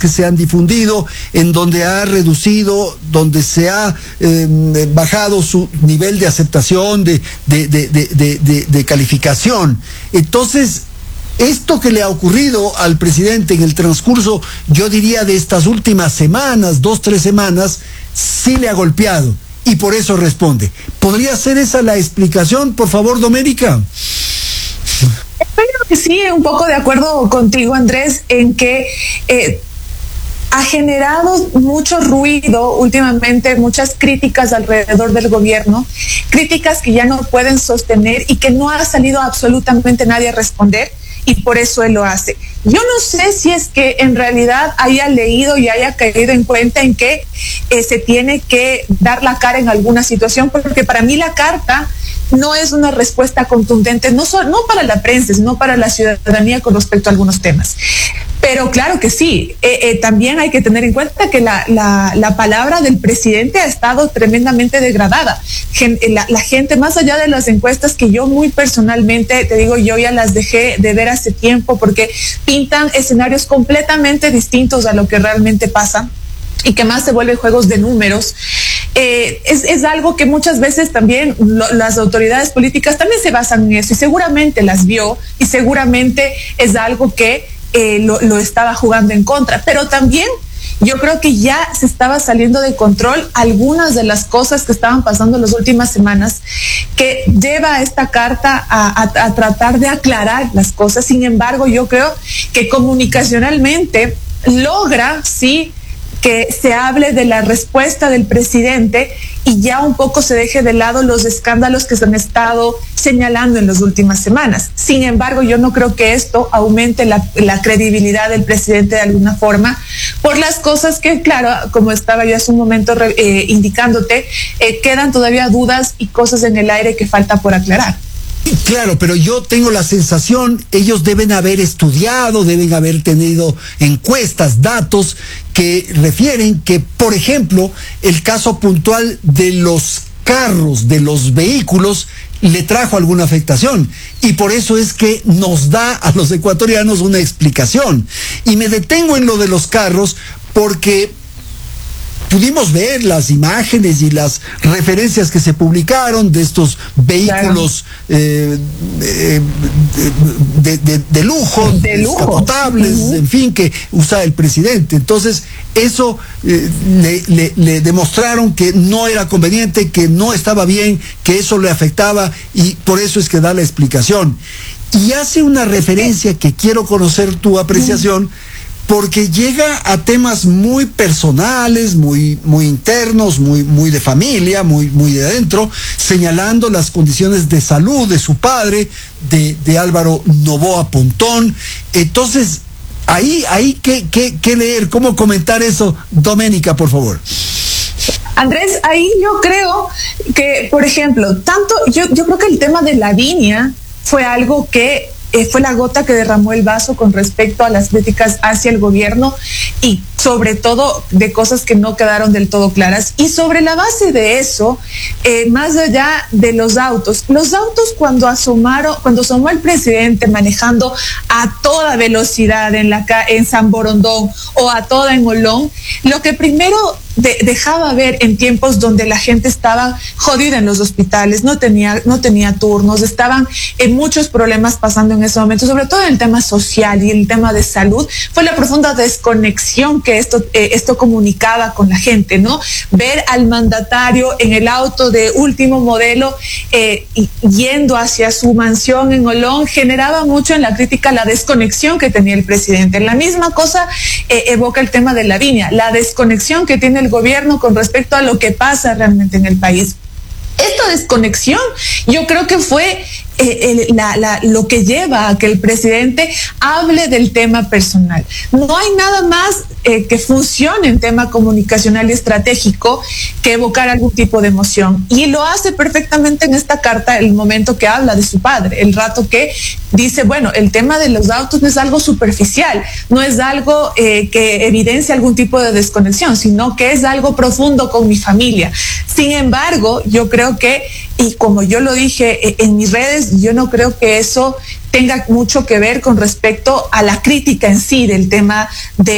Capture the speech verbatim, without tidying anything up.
que se han difundido, en donde ha reducido, donde se ha eh, bajado su nivel de aceptación, de, de, de, de, de, de, de calificación. Entonces, esto que le ha ocurrido al presidente en el transcurso, yo diría, de estas últimas semanas, dos, tres semanas, sí le ha golpeado y por eso responde. ¿Podría ser esa la explicación, por favor, Doménica? Espero que sí, un poco de acuerdo contigo, Andrés, en que eh, ha generado mucho ruido últimamente, muchas críticas alrededor del gobierno, críticas que ya no pueden sostener y que no ha salido absolutamente nadie a responder. Y por eso él lo hace. Yo no sé si es que en realidad haya leído y haya caído en cuenta en que eh, se tiene que dar la cara en alguna situación, porque para mí la carta no es una respuesta contundente, no, so, no para la prensa, sino para la ciudadanía con respecto a algunos temas. Pero claro que sí, eh, eh, también hay que tener en cuenta que la, la, la palabra del presidente ha estado tremendamente degradada. Gen, la, la gente, más allá de las encuestas que yo muy personalmente, te digo, yo ya las dejé de ver hace tiempo porque pintan escenarios completamente distintos a lo que realmente pasa y que más se vuelven juegos de números. Eh, es, es algo que muchas veces también lo, las autoridades políticas también se basan en eso y seguramente las vio y seguramente es algo que eh, lo, lo estaba jugando en contra, pero también yo creo que ya se estaba saliendo de control algunas de las cosas que estaban pasando en las últimas semanas, que lleva a esta carta a, a, a tratar de aclarar las cosas. Sin embargo, yo creo que comunicacionalmente logra, sí, que se hable de la respuesta del presidente y ya un poco se deje de lado los escándalos que se han estado señalando en las últimas semanas. Sin embargo, yo no creo que esto aumente la, la credibilidad del presidente de alguna forma, por las cosas que, claro, como estaba yo hace un momento eh, indicándote, eh, quedan todavía dudas y cosas en el aire que falta por aclarar. Claro, pero yo tengo la sensación, ellos deben haber estudiado, deben haber tenido encuestas, datos que refieren que, por ejemplo, el caso puntual de los carros, de los vehículos, le trajo alguna afectación. Y por eso es que nos da a los ecuatorianos una explicación. Y me detengo en lo de los carros porque pudimos ver las imágenes y las referencias que se publicaron de estos vehículos eh, eh, de, de, de lujo, de lujo, descapotables, uh-huh. en fin, que usa el presidente. Entonces, eso eh, le, le, le demostraron que no era conveniente, que no estaba bien, que eso le afectaba y por eso es que da la explicación. Y hace una referencia que quiero conocer tu apreciación, uh-huh. porque llega a temas muy personales, muy, muy internos, muy, muy de familia, muy, muy de adentro, señalando las condiciones de salud de su padre, de, de Álvaro Noboa Pontón. Entonces, ahí, ahí, ¿qué, qué, qué leer? ¿Cómo comentar eso? Doménica, por favor. Andrés, ahí yo creo que, por ejemplo, tanto, yo, yo creo que el tema de Lavinia fue algo que Eh, fue la gota que derramó el vaso con respecto a las críticas hacia el gobierno y sobre todo de cosas que no quedaron del todo claras. Y sobre la base de eso, eh, más allá de los autos, los autos cuando asomaron, cuando asomó el presidente manejando a toda velocidad en la en San Borondón o a toda en Olón, lo que primero de, dejaba ver en tiempos donde la gente estaba jodida en los hospitales, no tenía, no tenía turnos, estaban en muchos problemas pasando en ese momento, sobre todo en el tema social y el tema de salud, fue la profunda desconexión que esto, eh, esto comunicaba con la gente, ¿no? Ver al mandatario en el auto de último modelo eh, y, yendo hacia su mansión en Olón generaba mucho en la crítica la desconexión que tenía el presidente. La misma cosa eh, evoca el tema de Lavinia, la desconexión que tiene el gobierno con respecto a lo que pasa realmente en el país. Esta desconexión yo creo que fue eh, el, la, la, lo que lleva a que el presidente hable del tema personal. No hay nada más eh, que funcione en tema comunicacional y estratégico que evocar algún tipo de emoción. Y lo hace perfectamente en esta carta el momento que habla de su padre, el rato que dice, bueno, el tema de los autos no es algo superficial, no es algo eh, que evidencia algún tipo de desconexión, sino que es algo profundo con mi familia. Sin embargo, yo creo que, y como yo lo dije eh, en mis redes, yo no creo que eso tenga mucho que ver con respecto a la crítica en sí del tema de